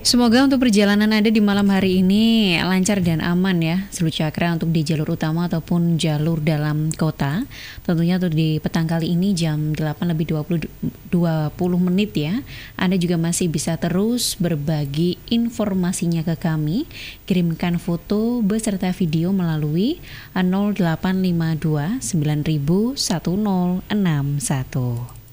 Semoga untuk perjalanan Anda di malam hari ini lancar dan aman ya, Selut Cakra, untuk di jalur utama ataupun jalur dalam kota. Tentunya untuk di petang kali ini jam 8 lebih 20 menit ya. Anda juga masih bisa terus berbagi informasinya ke kami. Kirimkan foto beserta video melalui 0852 9000 1061.